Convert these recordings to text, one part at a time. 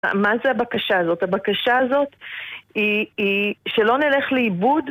מה זה הבקשה הזאת? הבקשה הזאת היא שלא נלך לאיבוד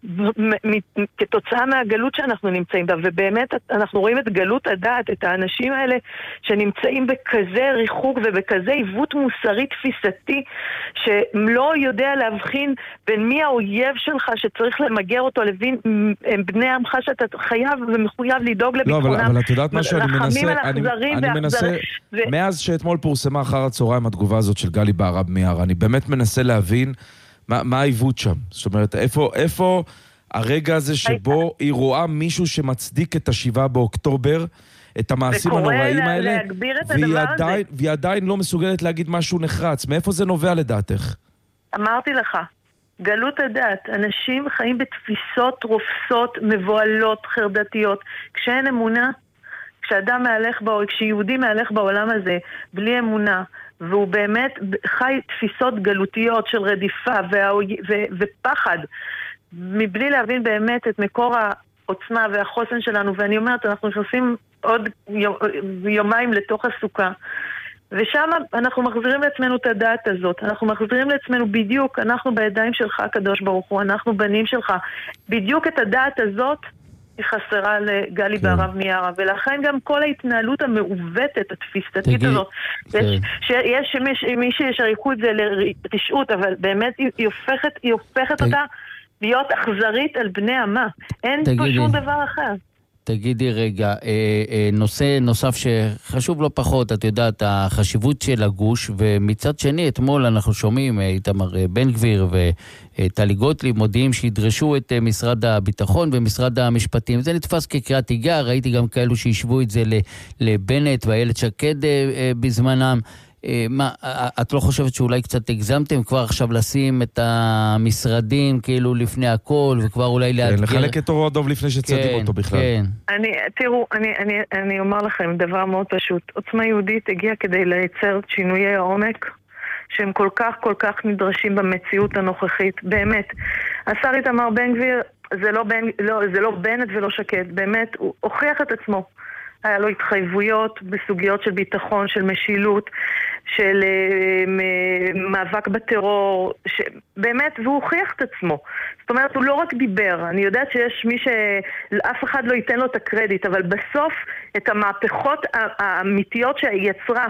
כתוצאה מהגלות שאנחנו נמצאים בה, ובאמת אנחנו רואים את גלות הדעת, את האנשים האלה שנמצאים בכזה ריחוק ובכזה עיוות מוסרי תפיסתי, שלא יודע להבחין בין מי האויב שלך שצריך למגר אותו, לבין בני עמך שאתה חייב ומחויב לדאוג לביטחונם. לא, אבל את יודעת מה שאני מנסה, מאז שאתמול פורסמה אחר הצהריים התגובה הזאת של גלי בהרב מיארה, אני באמת מנסה להבין מה העיוות שם? זאת אומרת, איפה הרגע הזה שבו היא רואה מישהו שמצדיק את 7 באוקטובר, את המעשים הנוראים האלה, והיא עדיין לא מסוגלת להגיד משהו נחרץ. מאיפה זה נובע לדעתך? אמרתי לך, גלות הדעת. אנשים חיים בתפיסות רופסות, מבועלות, חרדתיות. כשאין אמונה, כשאדם מהלך כשיהודי מהלך בעולם הזה בלי אמונה, והוא באמת חי תפיסות גלותיות של רדיפה ופחד, מבלי להבין באמת את מקור העוצמה והחוסן שלנו. ואני אומרת, אנחנו נכנסים עוד יומיים לתוך הסוכה, ושם אנחנו מחזירים לעצמנו את הדעת הזאת. אנחנו מחזירים לעצמנו בדיוק, אנחנו בידיים שלך הקדוש ברוך הוא, אנחנו בנים שלך. בדיוק את הדעת הזאת היא חסרה לגלי בהרב מיארה, ולכן גם כל ההתנהלות המעוותת, התפיסתית הזאת, יש מי שישריקו את זה לרשעות, אבל באמת היא הופכת אותה להיות אכזרית על בני עמה. אין פה שום דבר אחר. תגידי רגע, נושא נוסף שחשוב לא פחות, את יודעת, החשיבות של הגוש, ומצד שני, אתמול אנחנו שומעים, איתמר בן גביר וטלי גוטליב מודיעים שידרשו את משרד הביטחון ומשרד המשפטים. זה נתפס כקריאת תיגר, ראיתי גם כאלו שישבו את זה לבנט ואיילת שקד בזמנם. את לא חושבת שאולי קצת הגזמתם כבר עכשיו לשים את המשרדים כאילו לפני הכל, וכבר אולי לאתגר? לחלק את אורו הדוב לפני שצדים אותו בכלל. תראו, אני אומר לכם דבר מאוד פשוט. עוצמה יהודית הגיעה כדי לייצר שינויי העומק שהם כל כך נדרשים במציאות הנוכחית. באמת, השר איתמר בן גביר זה לא בנט ולא שקד. באמת, הוא הוכיח את עצמו. היה לו התחייבויות בסוגיות של ביטחון, של משילות, של מאבק בטרור, באמת, והוא הוכיח את עצמו. זאת אומרת, הוא לא רק דיבר. אני יודעת שיש מי שאף אחד לא ייתן לו את הקרדיט, אבל בסוף את המהפכות האמיתיות שיצרה,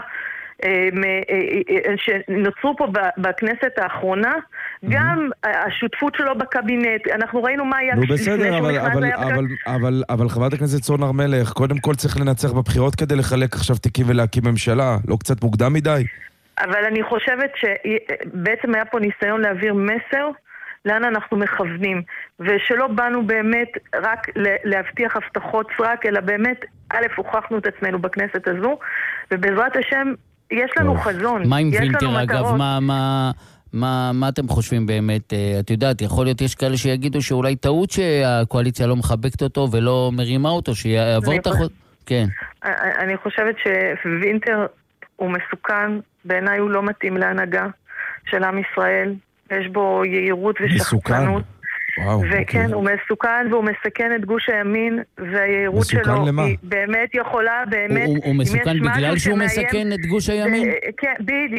שנוצרו פה בכנסת האחרונה, גם השותפות שלו בקבינט, אנחנו ראינו מה היה בסדר, אבל חברת הכנסת סון הר מלך, קודם כל צריך לנצח בבחירות כדי לחלק עכשיו תיקים ולהקים ממשלה, לא קצת מוקדם מדי? אבל אני חושבת שבעצם היה פה ניסיון להעביר מסר לאן אנחנו מכוונים, ושלא באנו באמת רק להבטיח הבטחות סרק, אלא באמת, א', הוכחנו את עצמנו בכנסת הזו, ובעזרת השם יש לנו חזון, מה עם וינטר אגב? מה אתם חושבים באמת? את יודעת, יכול להיות יש כאלה שיגידו שאולי טעות שהקואליציה לא מחבקת אותו ולא מרימה אותו, שיעבור את החוד... כן. אני חושבת שווינטר הוא מסוכן, בעיניי הוא לא מתאים להנהגה של עם ישראל, יש בו יהירות ושחצנות. וכן, הוא מסוכן והוא מסכן את גוש הימין, והיהירות שלו היא באמת יכולה, באמת... הוא מסוכן בגלל שהוא מסכן את גוש הימין? כן,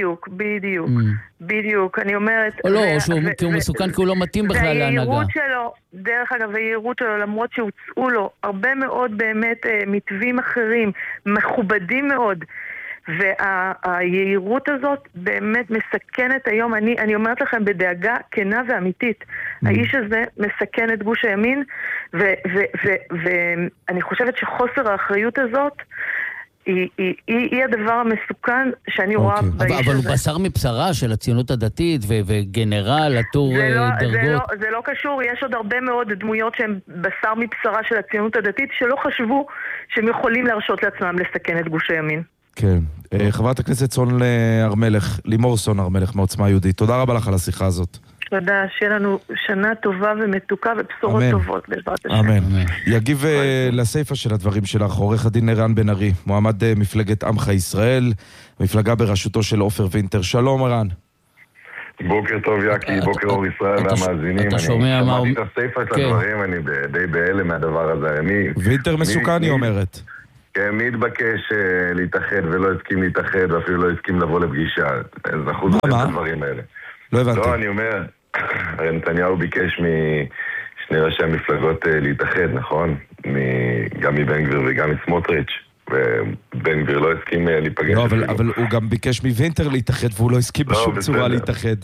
בדיוק, אני אומרת... או לא, כי הוא מסוכן כי הוא לא מתאים בכלל להנהגה. והיהירות שלו, דרך אגב, היהירות שלו, למרות שהוצאו לו הרבה מאוד באמת מתווים אחרים, מכובדים מאוד, והיהירות הזאת באמת מסכנת היום, אני אומרת לכם בדאגה כנה ואמיתית, האיש הזה מסכן את גוש הימין, ואני חושבת שחוסר האחריות הזאת היא הדבר המסוכן שאני רואה באיש הזה. אבל הוא בשר מבשרה של הציונות הדתית וגנרל, עטור דרגות. זה לא קשור, יש עוד הרבה מאוד דמויות שהן בשר מבשרה של הציונות הדתית, שלא חשבו שהם יכולים להרשות לעצמם לסכן את גוש הימין. כן. חברת הכנסת סון הר מלך, לימור סון הר מלך מעוצמה יהודית, תודה רבה לך על השיחה הזאת. תודה, שיהיה לנו שנה טובה ומתוקה ובשורות טובות בעזרת השם. אמן. יגיב לסייפה של הדברים שלך, עורך הדין ערן בן ארי, מועמד מפלגת עמך ישראל, מפלגה בראשותו של עופר וינטר. שלום ערן. בוקר טוב יקי, בוקר אור ישראל והמאזינים. אתה שומע מה... שמעתי את הסייפה של הדברים, אני די בהלם מהדבר הזה. וינטר מסוכן היא אומרת. כן, מי התבקש להתאחד ולא הסכים להתאחד, ואפילו לא הסכים לבוא לפגישה. אנחנו זוכרים את הדברים האלה. לא הבנתי. לא, אני אומר, נתניהו ביקש משני ראשי המפלגות להתאחד, נכון? גם מבן גביר וגם מסמוטריץ'. ובן גביר לא הסכים להיפגש. לא, אבל הוא גם ביקש מווינטר להתאחד, והוא לא הסכים בשום צורה להתאחד.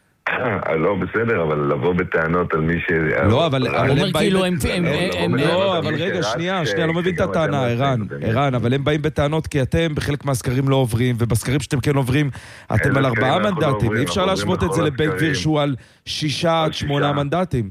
לא, בסדר, אבל לבוא בטענות על מי ש... לא, אבל אומר כאילו הם... לא, אבל רגע, שנייה, לא מבין את הטענה, ערן, אבל הם באים בטענות כי אתם בחלק מהסקרים לא עוברים, ובסקרים שאתם כן עוברים, אתם על 4 מנדטים. אי אפשר להשוות את זה לבן גביר שהוא על 6 עד 8 מנדטים.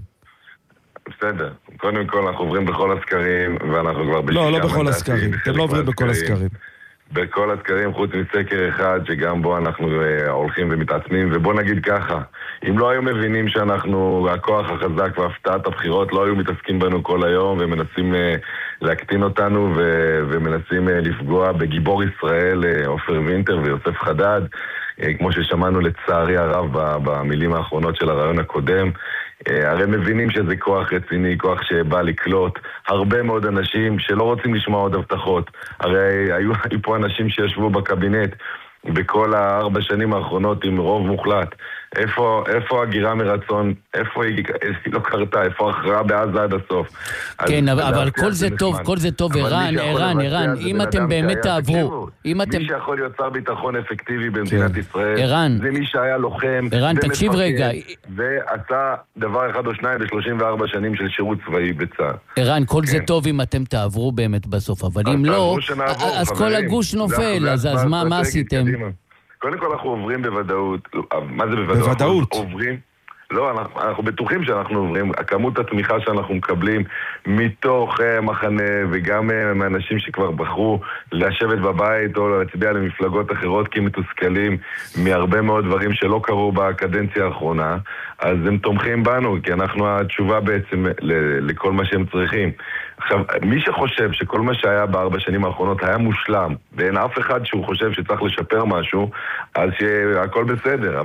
בסדר, קודם כל אנחנו עוברים בכל הסקרים, ואנחנו כבר ב6 מנדטים. לא בכל הסקרים, אתם לא עוברים בכל הסקרים. בכל הסקרים, חוץ מסקר אחד, שגם בו אנחנו הולכים ומתעצמים, ובוא נגיד ככה, אם לא היו מבינים שאנחנו הכוח החזק והפתעת הבחירות, לא היו מתעסקים בנו כל היום, ומנסים להקטין אותנו, ומנסים לפגוע בגיבור ישראל, עופר וינטר ויוסף חדד, כמו ששמענו לצערי הרב במילים האחרונות של הרעיון הקודם. הרי מבינים שזה כוח רציני, כוח שבא לקלוט הרבה מאוד אנשים שלא רוצים לשמוע עוד הבטחות. הרי היו פה אנשים שישבו בקבינט בכל 4 שנים האחרונות עם רוב מוחלט. איפה הגירה מרצון? איפה היא לא קרתה? איפה הכרעה בעזה עד הסוף? כן, אבל כל זה טוב, ערן, אם אתם באמת תעברו, מי שיכול להיות שר ביטחון אפקטיבי במדינת ישראל, זה מי שהיה לוחם, ערן, תקשיב רגע, ועשה דבר אחד או שניים ב34 שנים של שירות צבאי בצה"ל. ערן, כל זה טוב אם אתם תעברו באמת בסוף, אבל אם לא, אז כל הגוש נופל, אז מה עשיתם? קודם כל אנחנו עוברים בוודאות. מה זה בוודאות? בוודאות. עוברים. לא, אנחנו בטוחים שאנחנו עוברים. כמות התמיכה שאנחנו מקבלים מתוך מחנה וגם מאנשים שכבר בחרו לשבת בבית או להצביע למפלגות אחרות כי מתוסכלים מהרבה מאוד דברים שלא קרו בקדנציה האחרונה, אז הם תומכים בנו, כי אנחנו התשובה בעצם לכל מה שהם צריכים. עכשיו, מי שחושב שכל מה שהיה ב4 שנים האחרונות היה מושלם, ואין אף אחד שהוא חושב שצריך לשפר משהו, אז שהכל בסדר.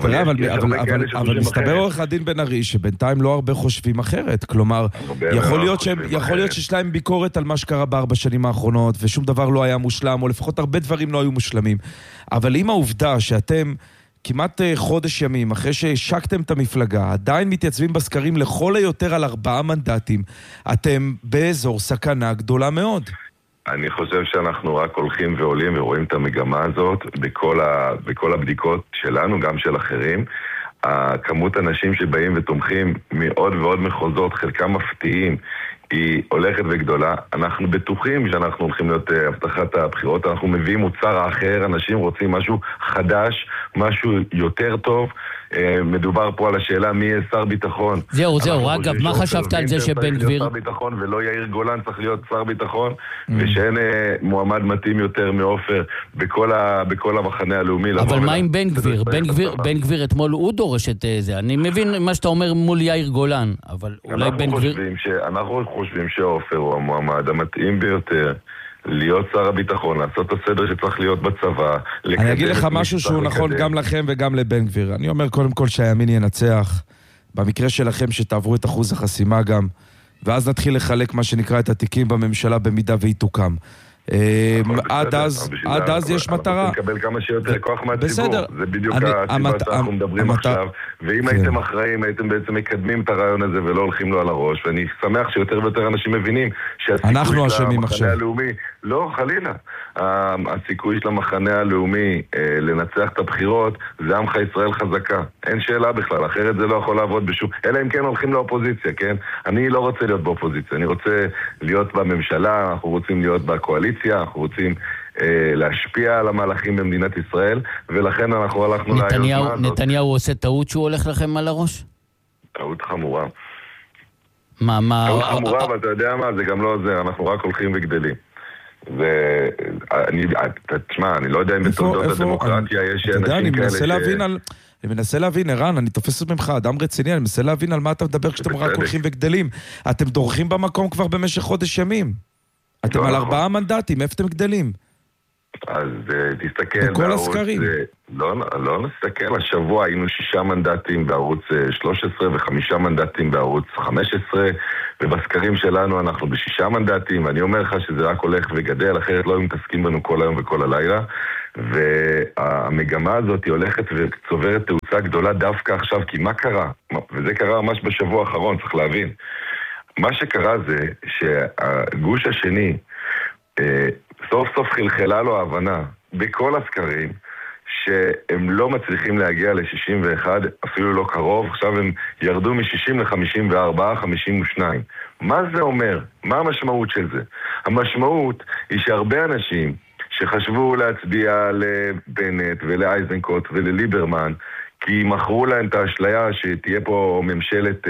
אבל מסתבר עורך הדין בן ארי, שבינתיים לא הרבה חושבים אחרת. כלומר, יכול להיות שיש להם ביקורת על מה שקרה ב4 שנים האחרונות, ושום דבר לא היה מושלם, או לפחות הרבה דברים לא היו מושלמים. אבל עם העובדה שאתם כמעט חודש ימים, אחרי שהשקתם את המפלגה, עדיין מתייצבים בסקרים לכל היותר על 4 מנדטים, אתם באזור סכנה גדולה מאוד. אני חושב שאנחנו רק הולכים ועולים ורואים את המגמה הזאת בכל הבדיקות שלנו, גם של אחרים. הכמות אנשים שבאים ותומכים מעוד ועוד מחוזות, חלקם מפתיעים, היא הולכת וגדולה. אנחנו בטוחים שאנחנו הולכים להיות הבטחת הבחירות, אנחנו מביאים מוצר אחר, אנשים רוצים משהו חדש, משהו יותר טוב. מדובר פה על השאלה מי יהיה שר ביטחון. זהו, אגב, מה חשבת על זה שבן גביר? שר ביטחון ולא יאיר גולן צריך להיות שר ביטחון, ושאין מועמד מתאים יותר מעופר בכל המחנה הלאומי. אבל מה עם בן גביר? בן גביר אתמול הוא דורש את זה. אני מבין מה שאתה אומר מול יאיר גולן, אבל אולי בן גביר... אנחנו חושבים שעופר הוא המועמד המתאים ביותר להיות שר הביטחון, לעשות את הסדר שצריך להיות בצבא. אני אגיד לך משהו שהוא נכון גם לכם וגם לבן גביר. אני אומר קודם כל שהימין ינצח, במקרה שלכם שתעברו את אחוז החסימה גם, ואז נתחיל לחלק מה שנקרא את התיקים בממשלה במידה והיא תוקם. עד אז יש מטרה. אנחנו נקבל כמה שיותר כוח מהציבור. זה בדיוק הסיבה שאנחנו מדברים עכשיו. ואם הייתם אחראים, הייתם בעצם מקדמים את הרעיון הזה ולא הולכים לו על הראש. ואני שמח שיותר ויותר אנשים מבינים אנחנו אשמים עכשיו. לא, חלילה. הסיכוי של המחנה הלאומי לנצח את הבחירות זה עמך ישראל חזקה. אין שאלה בכלל, אחרת זה לא יכול לעבוד בשום... אלא אם כן הולכים לאופוזיציה, כן? אני לא רוצה להיות באופוזיציה, אני רוצה להיות בממשלה, אנחנו רוצים להיות בקואליציה, אנחנו רוצים להשפיע על המהלכים במדינת ישראל, ולכן אנחנו הלכנו ליוזמה הזאת. נתניהו עושה טעות שהוא הולך לכם על הראש? טעות חמורה. מה? טעות חמורה, אבל אתה יודע מה, זה גם לא עוזר, אנחנו רק הולכים וגדלים. תשמע, אני לא יודע אם בתולדות הדמוקרטיה יש אנשים כאלה אני מנסה להבין, ערן, אני תופס ממך אדם רציני, אני מנסה להבין על מה אתה מדבר כשאתם רק הולכים וגדלים. אתם דורכים במקום כבר במשך חודש ימים. אתם על 4 מנדטים, איפה אתם גדלים? אז תסתכל בכל הסקרים. לא נסתכל, השבוע היינו 6 מנדטים בערוץ 13 ו5 מנדטים בערוץ 15, ובסקרים שלנו אנחנו ב6 מנדטים, ואני אומר לך שזה רק הולך וגדל, אחרת לא היו מתעסקים בנו כל היום וכל הלילה, והמגמה הזאת היא הולכת וצוברת תאוצה גדולה דווקא עכשיו, כי מה קרה? וזה קרה ממש בשבוע האחרון, צריך להבין. מה שקרה זה שהגוש השני סוף סוף חלחלה לו ההבנה בכל הסקרים שהם לא מצליחים להגיע ל-61, אפילו לא קרוב, עכשיו הם ירדו מ-60 ל-54, 52. מה זה אומר? מה המשמעות של זה? המשמעות היא שהרבה אנשים שחשבו להצביע לבנט ולאייזנקוט ולליברמן, כי מכרו להם את האשליה שתהיה פה ממשלת,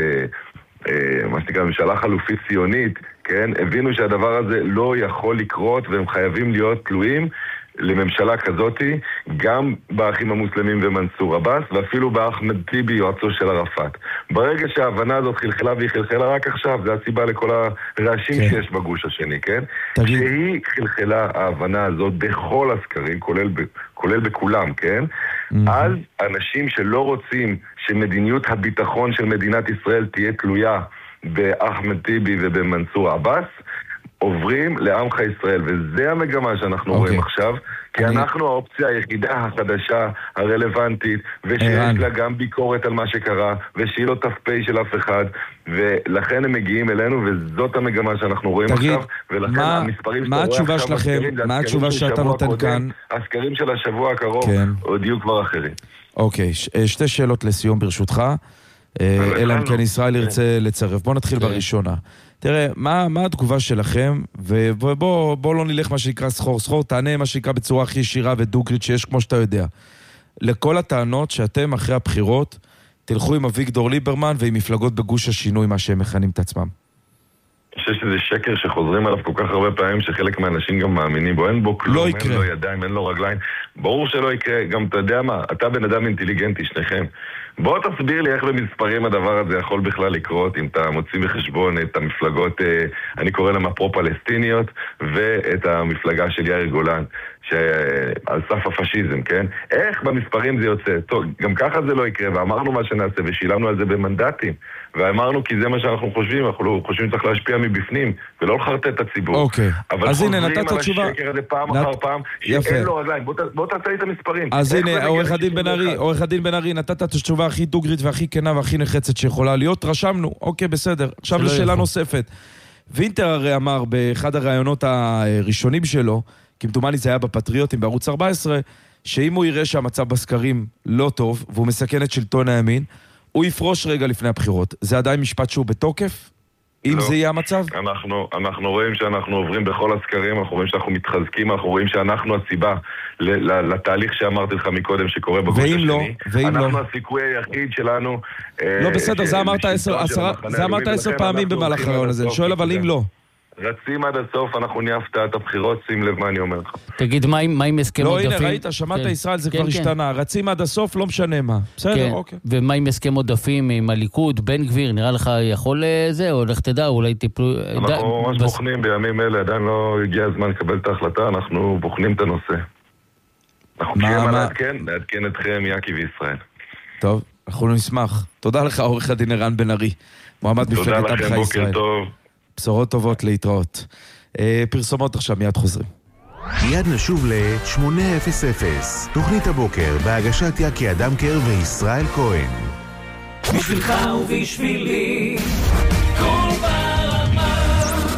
מה שנקרא, ממשלה חלופית ציונית, כן? הבינו שהדבר הזה לא יכול לקרות והם חייבים להיות תלויים לממשלה כזאתי, גם באחים המוסלמים ומנסור עבאס, ואפילו באחמד טיבי, יועצו של ערפאת. ברגע שההבנה הזאת חלחלה, והיא חלחלה רק עכשיו, זה הסיבה לכל הרעשים שיש בגוש השני, כן? שהיא חלחלה ההבנה הזאת בכל הסקרים, כולל בכולם, כן? אז אנשים שלא רוצים שמדיניות הביטחון של מדינת ישראל תהיה תלויה באחמד טיבי ובמנסור עבאס, עוברים לעמך ישראל, וזה המגמה שאנחנו רואים עכשיו, כי אנחנו האופציה היחידה החדשה, הרלוונטית, ושיש לה גם ביקורת על מה שקרה, ושיהיה לו ת"פ של אף אחד, ולכן הם מגיעים אלינו, וזאת המגמה שאנחנו רואים עכשיו, ולכן המספרים מה התשובה שלכם? מה התשובה שאתה נותן כאן? הסקרים של השבוע הקרוב עוד יהיו כבר אחרים. אוקיי, 2 שאלות לסיום ברשותך, אלא אם כן ישראל ירצה לצרף. בוא נתחיל בראשונה. תראה, מה התגובה שלכם, ובוא לא נלך מה שנקרא סחור, תענה מה שנקרא בצורה הכי ישירה ודוגרית שיש, כמו שאתה יודע. לכל הטענות שאתם אחרי הבחירות תלכו עם אביגדור ליברמן ועם מפלגות בגוש השינוי, מה שהם מכנים את עצמם. אני חושב שזה שקר שחוזרים עליו כל כך הרבה פעמים שחלק מהאנשים גם מאמינים בו, אין בו כלום, אין לו ידיים, אין לו רגליים, ברור שלא יקרה, גם אתה יודע מה, אתה בן אדם אינטליגנטי, שניכם. בוא תסביר לי איך במספרים הדבר הזה יכול בכלל לקרות, אם אתה מוציא בחשבון את המפלגות, אני קורא להם הפרו-פלסטיניות, ואת המפלגה של יאיר גולן, שעל סף הפשיזם, כן? איך במספרים זה יוצא? טוב, גם ככה זה לא יקרה, ואמרנו מה שנעשה, ושילמנו על זה במנדטים, ואמרנו כי זה מה שאנחנו חושבים, אנחנו חושבים שצריך להשפיע מבפנים, ולא לחרטט את הציבור. אוקיי, אז הנה, נתת תשובה. אבל חוזרים על השקר הזה פעם אחר פעם, שאין לו רגליים, בוא תעשה לי את המספרים. אז הנה, עורך הדין בן ארי, נתת את התשובה הכי דוגרית והכי כנה והכי נחצת שיכולה להיות, רשמנו, אוקיי, בסדר. עכשיו לשאלה נוספת. וינטר הרי אמר באחד הראיונות הראשונים שלו, כמדומני זה היה בפטריוטים בערוץ 14, שאם הוא יראה שהמצב בסקרים לא טוב, והוא מסכן את שלטון הימין, הוא יפרוש רגע לפני הבחירות. זה עדיין משפט שהוא בתוקף? אם זה יהיה המצב? אנחנו רואים שאנחנו עוברים בכל הסקרים, אנחנו רואים שאנחנו מתחזקים, אנחנו רואים שאנחנו הסיבה לתהליך שאמרתי לך מקודם שקורה בגוש השני. אנחנו הסיכוי היחיד שלנו... לא בסדר, זה אמרת 10 פעמים במהלך הרעיון הזה. אני שואל אבל אם לא. רצים עד הסוף, אנחנו נהיה הפתעת הבחירות, שים לב מה אני אומר לך. תגיד, מה עם הסכם עודפים? לא, הנה, ראית, שמעת ישראל, זה כבר השתנה. רצים עד הסוף, לא משנה מה. בסדר, אוקיי. ומה עם הסכם עודפים עם הליכוד, בן גביר, נראה לך יכול זה, או לך תדע, אולי טיפלו... אנחנו ממש בוחנים בימים אלה, עדיין לא הגיע הזמן לקבל את ההחלטה, אנחנו בוחנים את הנושא. אנחנו תהיה מה לעדכן אתכם, יעקי וישראל. טוב, אנחנו נשמח. תודה לך, עורך הדין ערן בן ארי, מועמד מפלגת עמך ישראל. בשורות טובות להתראות. פרסומות עכשיו, מיד חוזרים. מיד נשוב ל-800, תוכנית הבוקר בהגשת יעקי אדמקר וישראל כהן. בשבילך ובשבילי כל ברמה.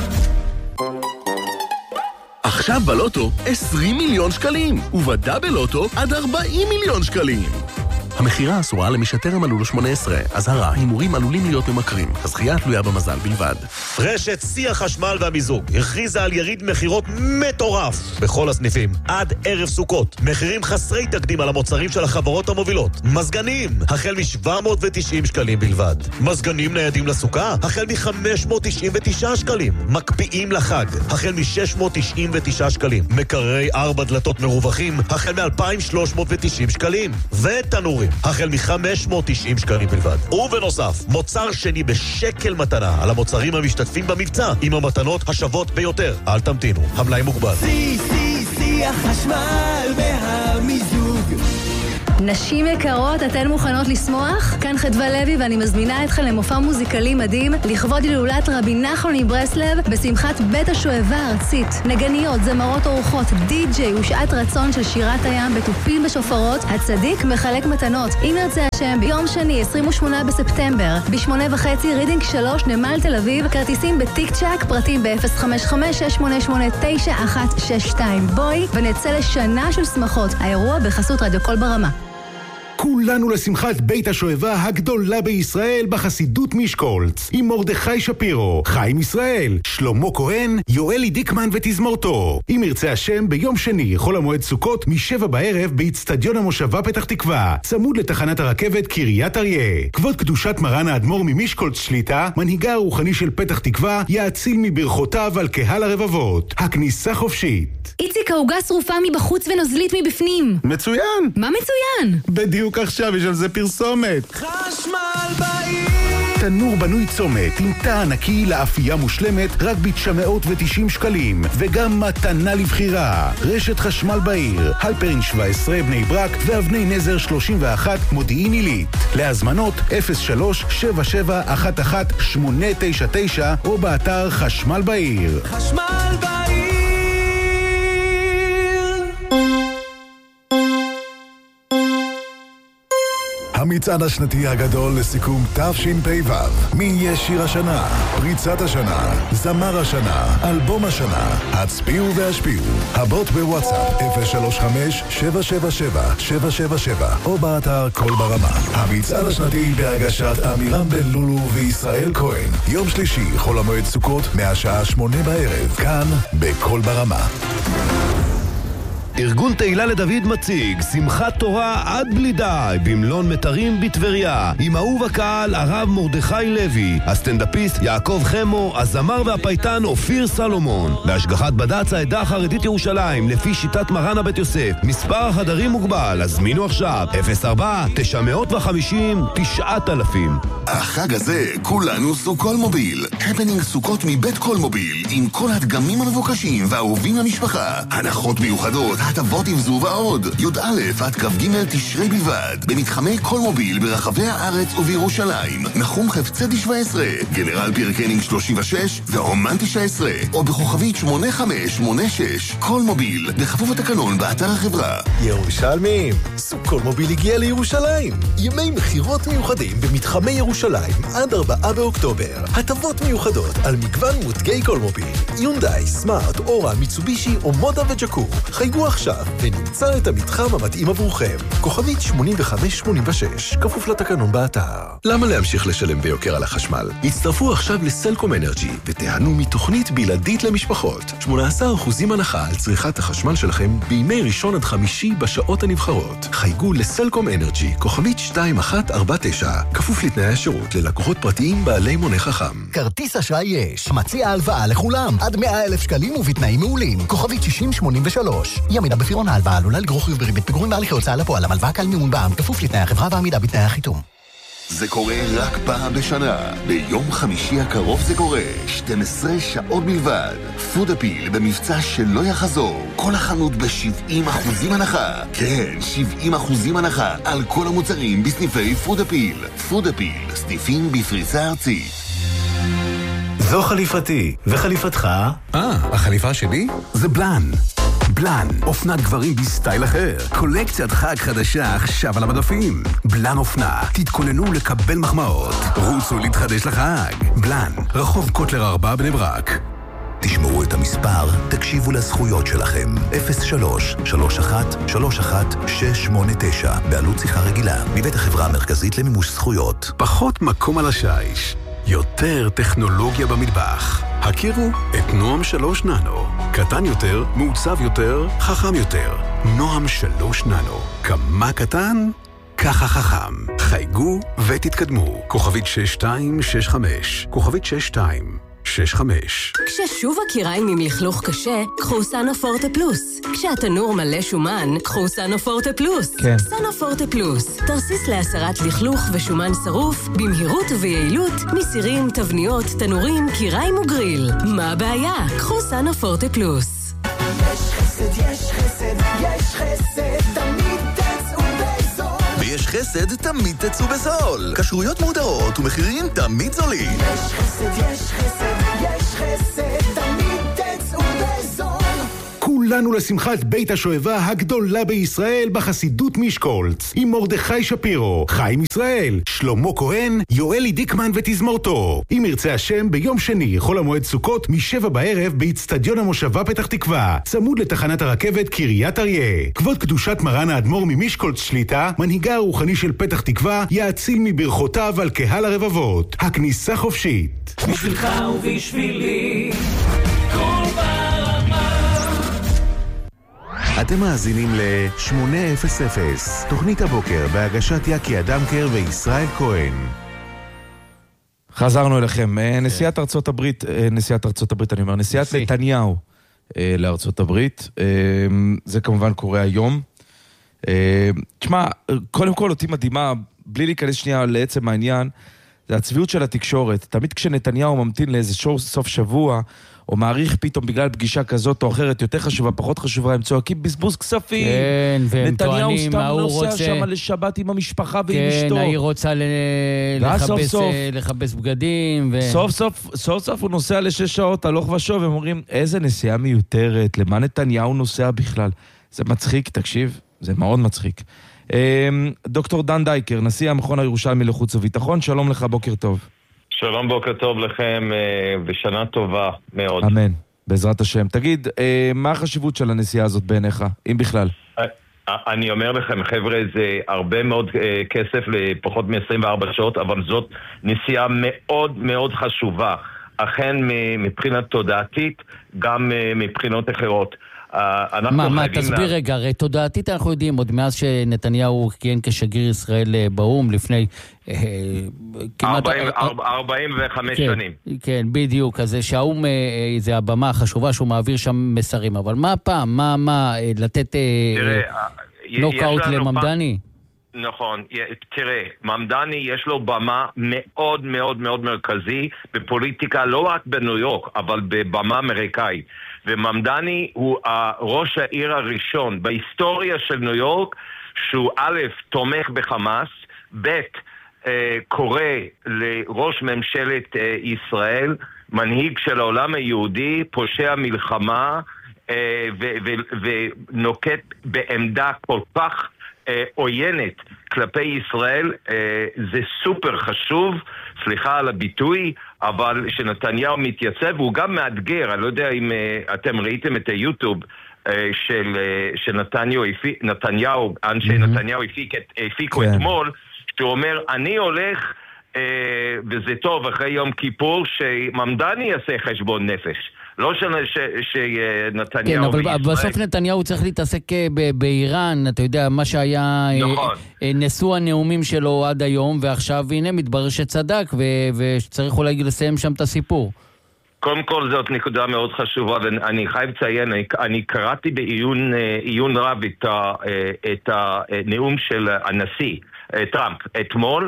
עכשיו בלוטו 20 מיליון שקלים, ובדאבל לוטו עד 40 מיליון שקלים. המחירה אסורה למי שטרם מלאו לו 18. אזהרה, הימורים עלולים להיות ממכרים. הזכייה תלויה במזל בלבד. רשת שיא החשמל והמיזוג הכריזה על יריד מחירות מטורף בכל הסניפים עד ערב סוכות. מחירים חסרי תקדים על המוצרים של החברות המובילות. מזגנים החל מ-790 שקלים בלבד. מזגנים ניידים לסוכה החל מ-599 שקלים. מקפיאים לחג החל מ-699 שקלים. מקררי 4 דלתות מרווחים החל מ-2,390 שקלים. ותנורים החל מ-590 שקלים בלבד. ובנוסף, מוצר שני בשקל מתנה על המוצרים המשתתפים במבצע עם המתנות השוות ביותר. אל תמתינו, המלאי מוגבל. שיא החשמל והמיזוג. נשים יקרות, אתן מוכנות לשמוח? כאן חדווה לוי ואני מזמינה אתכן למופע מוזיקלי מדהים לכבוד הילולת רבי נחמן מברסלב בשמחת בית השואבה הארצית. נגניות, זמרות אורחות, די-ג'יי ושעת רצון של שירת הים בתופים בשופרות. הצדיק מחלק מתנות. אם ירצה השם, ביום שני 28 בספטמבר ב8:30 רידינג 3 נמל תל אביב. כרטיסים בטיק צ'ק, פרטים ב-055-688-9162. בואי ונצא לשנה של שמחות. האירוע בחסות רדיו קול ברמה. כולנו לשמחת בית השואבה הגדולה בישראל בחסידות משקולץ עם מרדכי שפירו, חיים ישראל, שלמה כהן, יואלי דיקמן ותזמורתו. אם ירצה השם, ביום שני חול המועד סוכות מ7 בערב באצטדיון המושבה פתח תקווה, צמוד לתחנת הרכבת קריית אריה. כבוד קדושת מרן האדמו"ר ממשקולץ שליטה, מנהיגה הרוחני של פתח תקווה, יאציל מברכותיו על קהל הרבבות. הכניסה חופשית. איציק, העוגה שרופה מבחוץ ונוזלית מבפנים. מצוין. מה מצוין? בדיוק עכשיו יש על זה פרסומת. חשמל בעיר. תנור בנוי צומת עם תא ענקי לאפייה מושלמת רק ב990 שקלים, וגם מתנה לבחירה. רשת חשמל בעיר, הלפרין 17 בני ברק ואבני נזר 31 מודיעין עילית. להזמנות 03-7711-899 או באתר חשמל בעיר. חשמל בעיר. המצעד השנתי הגדול לסיכום תשפ"ו. מי יהיה שיר השנה? פריצת השנה, זמר השנה, אלבום השנה. הצביעו והשפיעו. הבוט בוואטסאפ 035-777-777 או באתר קול ברמה. המצעד השנתי בהגשת אמירם בן לולו וישראל כהן. יום שלישי, חול המועד סוכות, מהשעה 8 בערב. כאן בקול ברמה. ארגון תהילה לדוד מציג שמחת תורה עד בלי די במלון מטרים בטבריה עם אהוב הקהל הרב מרדכי לוי, הסטנדאפיסט יעקב חמו, הזמר והפייטן אופיר סלומון, בהשגחת בד"ץ העדה החרדית ירושלים לפי שיטת מרן הבית יוסף. מספר החדרים מוגבל, הזמינו עכשיו 04-950-9000. החג הזה כולנו סוכול מוביל, הפנינג סוכות מבית קול מוביל עם כל הדגמים המבוקשים והאהובים למשפחה, הנחות מיוחדות, הטבות עם ועוד. י"א עד כ"ג תשרי בלבד במתחמי קול מוביל ברחבי הארץ ובירושלים. נחום חפצי 17, גנרל פירקנינג 36 והרומן 19 או בכוכבית 8586. קול מוביל בכפוף התקנון באתר החברה. ירושלמים, סוכול מוביל הגיע לירושלים. ימי מחירות מיוחדים במתחמי ירושלים עד 4 באוקטובר. הטבות מיוחדות על מגוון מותגי קול מוביל, יונדאי, סמארט, אורה, מיצובישי או מודה וג'קור. חייגו עכשיו ונמצא את המתחם המתאים עבורכם. כוכבית 8586, כפוף לתקנון באתר. למה להמשיך לשלם ביוקר על החשמל? הצטרפו עכשיו לסלקום אנרג'י ותיהנו מתוכנית בלעדית למשפחות. 18% הנחה על צריכת החשמל שלכם בימי ראשון עד חמישי בשעות הנבחרות. חייגו לסלקום אנרג'י, כוכבית 2149, כפוף לתנאי השירות ללקוחות פרטיים בעלי מונה חכם. כרטיס אשראי יש, מציע הלוואה לכולם, עד 100,000 שקלים ובתנאים מעולים. כוכבית 6083. ימידה בפירעון ההלוואה עלולה לגרור חיוב בריבית פיגורים בהליכי הוצאה לפועל, הלוואה כלל מימון בע"מ, כפוף לתנאי החברה ועמידה בתנאי החיתום. זה קורה רק פעם בשנה. ביום חמישי הקרוב זה קורה. 12 שעות בלבד. פוד אפיל במבצע שלא יחזור. כל החנות ב70% הנחה. כן, 70% הנחה על כל המוצרים בסניפי פוד אפיל. פוד אפיל, סניפים בפריסה ארצית. זו חליפתי, וחליפתך? החליפה שלי? זה בלן. בלן, אופנת גברים בסטייל אחר. קולקציית חג חדשה עכשיו על המדפים. בלן אופנה, תתכוננו לקבל מחמאות. רוצו להתחדש לחג. בלן, רחוב קוטלר 4 בני ברק. תשמעו את המספר, תקשיבו לזכויות שלכם. 03-31-31-689, בעלות שיחה רגילה, מבית החברה המרכזית למימוש זכויות. פחות מקום על השיש, יותר טכנולוגיה במטבח. הכירו את נועם 3 ננו. קטן יותר, מעוצב יותר, חכם יותר. נועם 3 ננו. כמה קטן? ככה חכם. חייגו ותתקדמו. כוכבית 6265. כוכבית 6265. כששוב הקיריים עם לכלוך קשה, קחו סנופורטה פלוס. כשהתנור מלא שומן, קחו סנופורטה פלוס. כן. סנופורטה פלוס. תרסיס להסרת לכלוך ושומן שרוף, במהירות וביעילות, מסירים, תבניות, תנורים, קיריים וגריל. מה הבעיה? קחו סנופורטה פלוס. יש חסד, יש חסד, יש חסד, תמיד תצאו באזור. חסד תמיד תצאו בזול. כשרויות מודעות ומחירים תמיד זולים. יש חסד, יש חסד, יש חסד, תמיד תצאו בזול. כולנו לשמחת בית השואבה הגדולה בישראל בחסידות משקולץ עם מרדכי שפירו, חיים ישראל, שלמה כהן, יואלי דיקמן ותזמורתו. אם ירצה השם ביום שני חול המועד סוכות מ-7 בערב באצטדיון המושבה פתח תקווה, צמוד לתחנת הרכבת קריית אריה. כבוד קדושת מרן האדמו"ר ממשקולץ שליטה, מנהיגה הרוחני של פתח תקווה, יאציל מברכותיו על קהל הרבבות. הכניסה חופשית. בשבילך ובשבילי כל ברמה. אתם מאזינים ל-800, תוכנית הבוקר בהגשת יקי אדמקר וישראל כהן. חזרנו אליכם. נשיאת ארצות הברית, נשיאת נתניהו לארצות הברית, זה כמובן קורה היום. תשמע, קודם כל אותי מדהימה, בלי להיכנס שנייה לעצם העניין, זה הצביעות של התקשורת. תמיד כשנתניהו ממתין לאיזה סוף שבוע, או מעריך פתאום בגלל פגישה כזאת או אחרת, יותר חשובה, פחות חשובה, הם צועקים בזבוז כספים. כן, והם נתניהו טוענים, סתם נוסע שם לשבת עם המשפחה ועם אשתו. כן, העיר רוצה לחפש בגדים. סוף סוף הוא נוסע ל6 שעות, הלוך ושוב, והם אומרים, איזה נסיעה מיותרת, למה נתניהו נוסע בכלל? זה מצחיק, תקשיב, זה מאוד מצחיק. דוקטור דן דייקר, נשיא המכון הירושלמי לחוץ וביטחון, שלום לך, בוקר טוב. שלום, בוקר טוב לכם, ושנה טובה מאוד. אמן, בעזרת השם. תגיד, מה החשיבות של הנסיעה הזאת בעיניך, אם בכלל? אני אומר לכם, חבר'ה, זה הרבה מאוד כסף לפחות מ-24 שעות, אבל זאת נסיעה מאוד מאוד חשובה. אכן מבחינת תודעתית, גם מבחינות אחרות. מה, תסביר רגע, הרי תודעתית אנחנו יודעים, עוד מאז שנתניהו כיהן כשגריר ישראל באום לפני כמעט 45 שנים. כן, בדיוק, אז שהאום זה הבמה החשובה שהוא מעביר שם מסרים, אבל מה הפעם? מה, לתת נוקאוט לממדני? נכון, תראה, ממדני יש לו במה מאוד מאוד מאוד מרכזי בפוליטיקה, לא רק בניו יורק, אבל בבמה אמריקאית. וממדני הוא ראש העיר הראשון בהיסטוריה של ניו יורק, שהוא א', תומך בחמאס, ב', קורא לראש ממשלת ישראל, מנהיג של העולם היהודי, פושע מלחמה, ונוקט בעמדה כל כך עוינת כלפי ישראל. זה סופר חשוב, סליחה על הביטוי, אבל שנתניהו מתייצב, הוא גם מאתגר. אני לא יודע אם אתם ראיתם את היוטיוב של נתניהו, אנשי נתניהו הפיקו אתמול, שהוא אומר, אני הולך, וזה טוב אחרי יום כיפור, שממדני יעשה חשבון נפש. לא שנתניהו... כן, אבל בסוף נתניהו צריך להתעסק באיראן, אתה יודע, מה שהיה נשוא הנאומים שלו עד היום, ועכשיו הנה מתברר שצדק, וצריך אולי לסיים שם את הסיפור. קודם כל זאת נקודה מאוד חשובה, ואני חייב לציין, אני קראתי בעיון רב את הנאום של הנשיא טראמפ אתמול,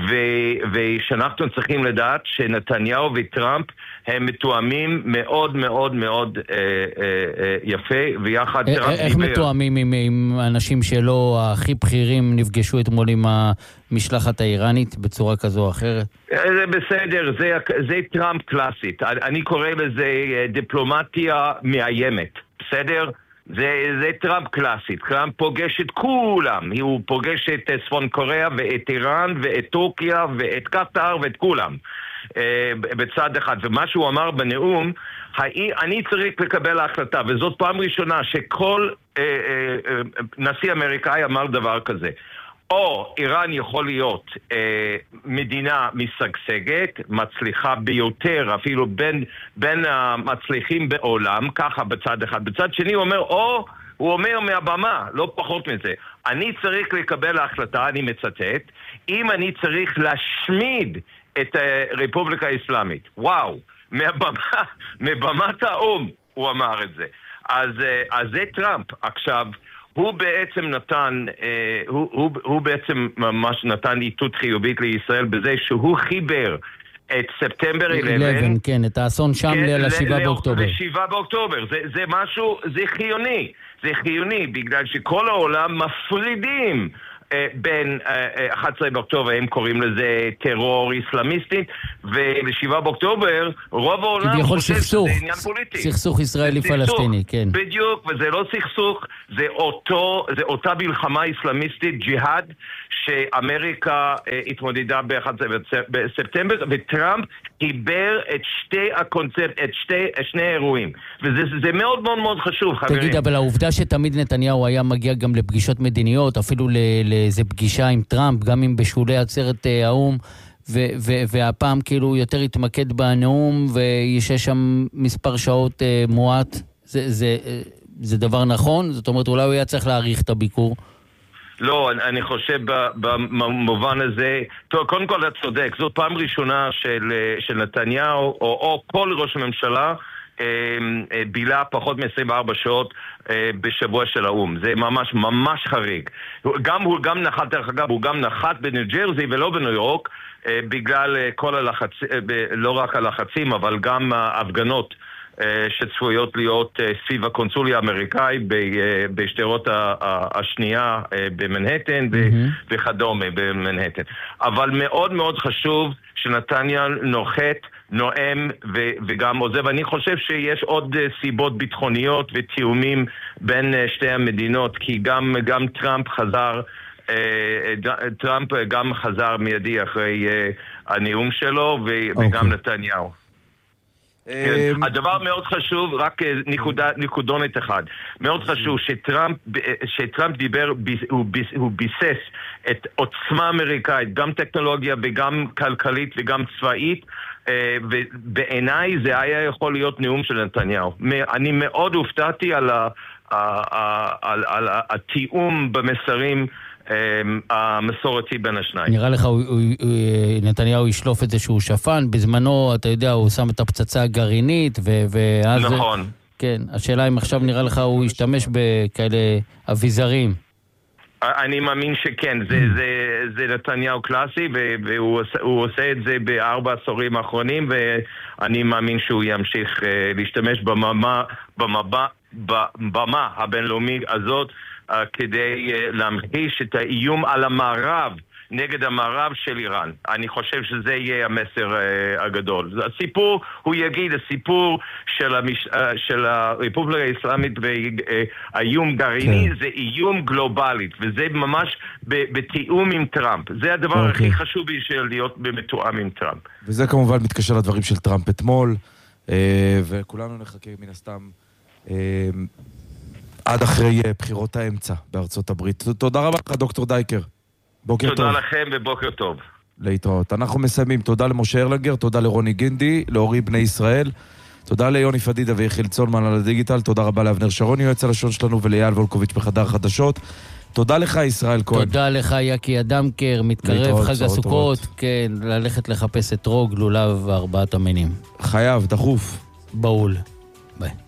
ושאנחנו צריכים לדעת שנתניהו וטראמפ הם מתואמים מאוד מאוד מאוד יפה, ויחד איך מתואמים עם אנשים שלא הכי בכירים נפגשו אתמול עם המשלחת האיראנית בצורה כזו או אחרת? זה בסדר, זה טראמפ קלאסית. אני קורא לזה דיפלומטיה מאיימת, בסדר? זה טראמפ קלאסית. טראמפ פוגש את כולם. הוא פוגש את צפון קוריאה ואת איראן ואת טורקיה ואת קטר ואת כולם בצד אחד. ומה שהוא אמר בנאום, אני צריך לקבל ההחלטה, וזאת פעם ראשונה שכל נשיא אמריקאי אמר דבר כזה. או איראן יכול להיות מדינה משגשגת, מצליחה ביותר, אפילו בין המצליחים בעולם, ככה בצד אחד. בצד שני הוא אומר מהבמה, לא פחות מזה. אני צריך לקבל ההחלטה, אני מצטט, אם אני צריך להשמיד את הרפובליקה האסלאמית. וואו, מבמת האום הוא אמר את זה. אז זה טראמפ. עכשיו, הוא בעצם ממש נתן איתות חיובית לישראל בזה שהוא חיבר את ספטמבר 11, כן, את האסון שם ל-7 באוקטובר. ל-7 באוקטובר. זה משהו, זה חיוני. זה חיוני בגלל שכל העולם מפרידים בין 11 באוקטובר, הם קוראים לזה טרור איסלאמיסטי, ול7 באוקטובר, רוב העולם חושב שזה עניין פוליטי. סכסוך ישראלי-פלסטיני, כן. בדיוק, וזה לא סכסוך, זה אותה מלחמה איסלאמיסטית, ג'יהאד, שאמריקה התמודדה ב-11 בספטמבר, וטראמפ חיבר את שני האירועים. וזה מאוד מאוד מאוד חשוב, חברים. תגיד, אבל העובדה שתמיד נתניהו היה מגיע גם לפגישות מדיניות, אפילו לאיזה פגישה עם טראמפ, גם אם בשולי עצרת האום, והפעם כאילו יותר התמקד בנאום, וישש שם מספר שעות מועט, זה דבר נכון? זאת אומרת, אולי הוא היה צריך להאריך את הביקור? לא, אני חושב במובן הזה, טוב, קודם כל אתה צודק, זאת פעם ראשונה של נתניהו, או כל ראש הממשלה, בילה פחות מ-24 שעות בשבוע של האום. זה ממש ממש חריג. הוא גם נחת, דרך אגב, הוא גם נחת בניו ג'רזי ולא בניו יורק, בגלל כל הלחצים, לא רק הלחצים, אבל גם ההפגנות שצפויות להיות סביב הקונסוליה האמריקאי בשדרות השנייה במנהטן וכדומה במנהטן. אבל מאוד מאוד חשוב שנתניה נוחת, נואם וגם עוזב. אני חושב שיש עוד סיבות ביטחוניות ותיאומים בין שתי המדינות, כי גם טראמפ גם חזר מיידי אחרי הנאום שלו וגם נתניהו. הדבר מאוד חשוב, רק נקודונת אחד, מאוד חשוב שטראמפ דיבר, הוא ביסס את עוצמה אמריקאית, גם טכנולוגיה וגם כלכלית וגם צבאית, ובעיניי זה היה יכול להיות נאום של נתניהו. אני מאוד הופתעתי על התיאום במסרים המסורתי בין השניים. נראה לך נתניהו ישלוף את זה שהוא שפן, בזמנו, אתה יודע, הוא שם את הפצצה הגרעינית, ואז... נכון. כן, השאלה אם עכשיו נראה לך הוא ישתמש בכאלה אביזרים. אני מאמין שכן, זה נתניהו קלאסי, והוא עושה את זה ב4 עשורים האחרונים, ואני מאמין שהוא ימשיך להשתמש בבמה הבינלאומית הזאת, כדי להמחיש את האיום על המערב, נגד המערב של איראן. אני חושב שזה יהיה המסר הגדול. הסיפור, הוא יגיד, הסיפור של הרפובליקה האסלאמית והאיום גרעיני, זה איום גלובלית, וזה ממש בתיאום עם טראמפ. זה הדבר הכי חשוב בשביל להיות במתואם עם טראמפ. וזה כמובן מתקשר לדברים של טראמפ אתמול, וכולנו נחכה מן הסתם עד אחרי בחירות האמצע בארצות הברית. תודה רבה לך, דוקטור דייקר. בוקר טוב. תודה לכם ובוקר טוב. להתראות. אנחנו מסיימים. תודה למשה ארלנגר, תודה לרוני גינדי, לאורי בני ישראל, תודה ליוני פדידה ויחיל צולמן על הדיגיטל, תודה רבה לאבנר שרוני, יועץ הלשון שלנו, ולאייל וולקוביץ' בחדר חדשות. תודה לך, ישראל כהן. תודה לך, יקי אדמקר, מתקרב חג הסוכות, כן, ללכת לחפש את רוג, לולב וארבעת המינים. חייב, דחוף. באול. ביי.